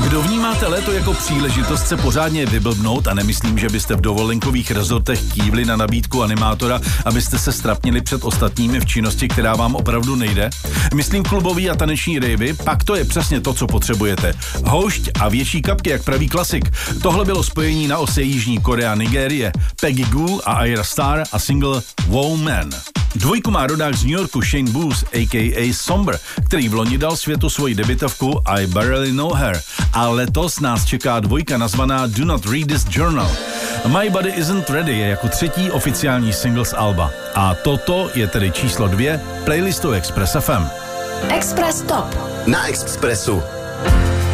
Kdo vnímáte léto jako příležitost se pořádně vyblbnout a nemyslím, že byste v dovolenkových rezortech kývli na nabídku animátora, abyste se strapnili před ostatními v činnosti, která vám opravdu nejde? Myslím klubový a taneční rejvy, pak to je přesně to, co potřebujete. Houšť a větší kapky, jak pravý klasik. Tohle bylo spojení na ose Jižní Korea, Nigérie, Peggy Gou a Ira Star a single Wow Man. Dvojku má rodák z New Yorku Shane Booth, a.k.a. Somber, který v loni dal světu svoji debitovku I Barely Know Her. A letos nás čeká dvojka nazvaná Do Not Read This Journal. My Body Isn't Ready je jako třetí oficiální single z alba. A toto je tedy číslo 2 playlistu Express FM. Express Top na Expressu.